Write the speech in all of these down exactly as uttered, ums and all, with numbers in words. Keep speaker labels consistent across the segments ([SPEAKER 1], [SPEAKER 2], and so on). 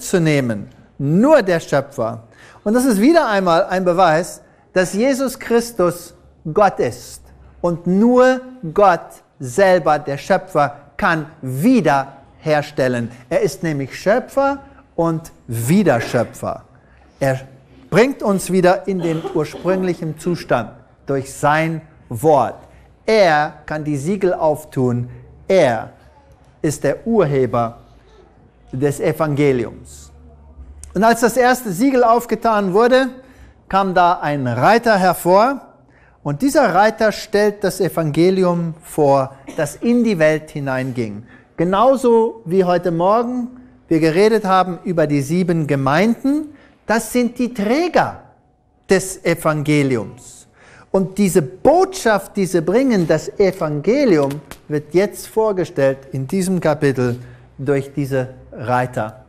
[SPEAKER 1] zurückzunehmen. Nur der Schöpfer. Und das ist wieder einmal ein Beweis, dass Jesus Christus Gott ist. Und nur Gott selber, der Schöpfer, kann wiederherstellen. Er ist nämlich Schöpfer und Wiederschöpfer. Er bringt uns wieder in den ursprünglichen Zustand durch sein Wort. Er kann die Siegel auftun. Er ist der Urheber des Evangeliums. Und als das erste Siegel aufgetan wurde, kam da ein Reiter hervor. Und dieser Reiter stellt das Evangelium vor, das in die Welt hineinging. Genauso wie heute Morgen wir geredet haben über die sieben Gemeinden. Das sind die Träger des Evangeliums. Und diese Botschaft, die sie bringen, das Evangelium, wird jetzt vorgestellt in diesem Kapitel durch diese Reiter.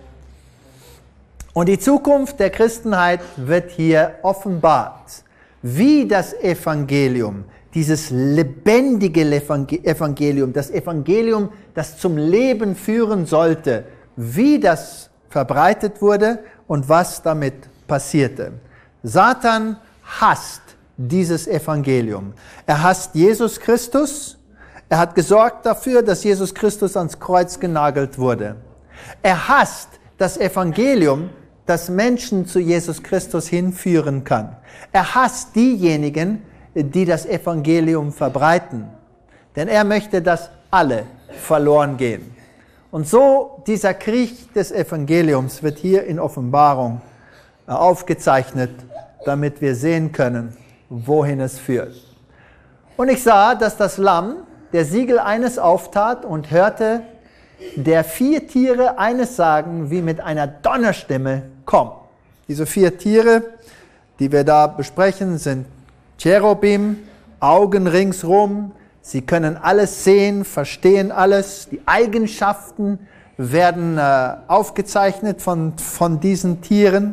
[SPEAKER 1] Und die Zukunft der Christenheit wird hier offenbart, wie das Evangelium, dieses lebendige Evangelium, das Evangelium, das zum Leben führen sollte, wie das verbreitet wurde und was damit passierte. Satan hasst dieses Evangelium. Er hasst Jesus Christus. Er hat gesorgt dafür, dass Jesus Christus ans Kreuz genagelt wurde. Er hasst das Evangelium, das Menschen zu Jesus Christus hinführen kann. Er hasst diejenigen, die das Evangelium verbreiten. Denn er möchte, dass alle verloren gehen. Und so dieser Krieg des Evangeliums wird hier in Offenbarung aufgezeichnet, damit wir sehen können, wohin es führt. Und ich sah, dass das Lamm der Siegel eines auftat und hörte der vier Tiere eines sagen, wie mit einer Donnerstimme, komm. Diese vier Tiere, die wir da besprechen, sind Cherubim, Augen ringsrum. Sie können alles sehen, verstehen alles. Die Eigenschaften werden äh, aufgezeichnet von, von diesen Tieren.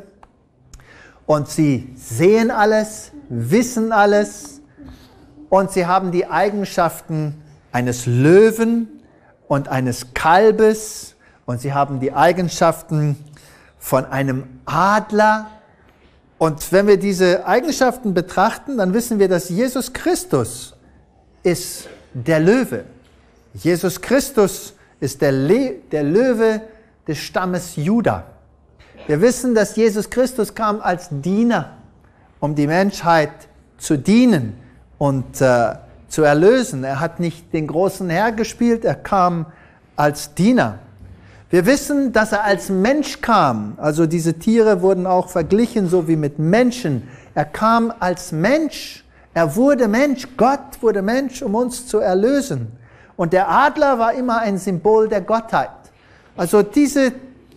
[SPEAKER 1] Und sie sehen alles, wissen alles. Und sie haben die Eigenschaften eines Löwen und eines Kalbes. Und sie haben die Eigenschaften von einem Adler. Und wenn wir diese Eigenschaften betrachten, dann wissen wir, dass Jesus Christus ist der Löwe. Jesus Christus ist der, Le- der Löwe des Stammes Juda. Wir wissen, dass Jesus Christus kam als Diener, um die Menschheit zu dienen und äh, zu erlösen. Er hat nicht den großen Herr gespielt, er kam als Diener. Wir wissen, dass er als Mensch kam. Also diese Tiere wurden auch verglichen, so wie mit Menschen. Er kam als Mensch. Er wurde Mensch. Gott wurde Mensch, um uns zu erlösen. Und der Adler war immer ein Symbol der Gottheit. Also diese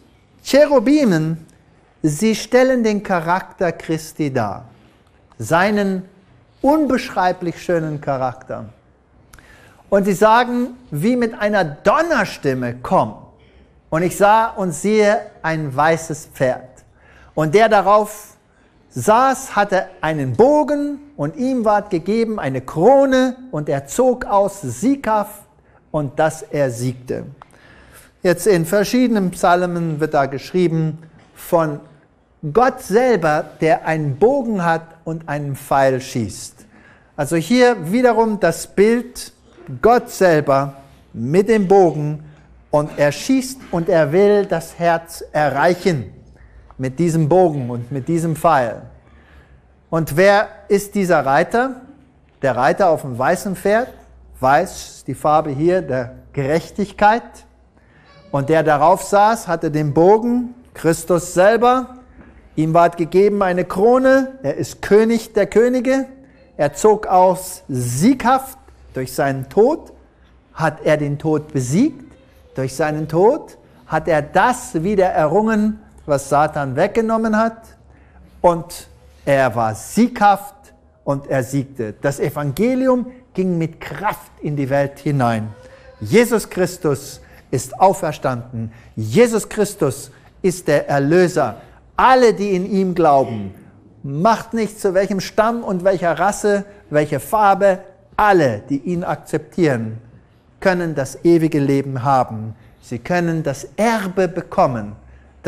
[SPEAKER 1] Cherubimen, sie stellen den Charakter Christi dar. Seinen unbeschreiblich schönen Charakter. Und sie sagen, wie mit einer Donnerstimme, komm. Und ich sah und sehe ein weißes Pferd. Und der darauf saß, hatte einen Bogen und ihm ward gegeben eine Krone und er zog aus sieghaft und dass er siegte. Jetzt in verschiedenen Psalmen wird da geschrieben von Gott selber, der einen Bogen hat und einen Pfeil schießt. Also hier wiederum das Bild Gott selber mit dem Bogen. Und er schießt und er will das Herz erreichen mit diesem Bogen und mit diesem Pfeil. Und wer ist dieser Reiter? Der Reiter auf dem weißen Pferd. Weiß ist die Farbe hier der Gerechtigkeit. Und der darauf saß, hatte den Bogen, Christus selber. Ihm ward gegeben eine Krone. Er ist König der Könige. Er zog aus sieghaft durch seinen Tod. Hat er den Tod besiegt? Durch seinen Tod hat er das wieder errungen, was Satan weggenommen hat. Und er war sieghaft und er siegte. Das Evangelium ging mit Kraft in die Welt hinein. Jesus Christus ist auferstanden. Jesus Christus ist der Erlöser. Alle, die in ihm glauben, macht nichts zu welchem Stamm und welcher Rasse, welche Farbe, alle, die ihn akzeptieren, können das ewige Leben haben. Sie können das Erbe bekommen,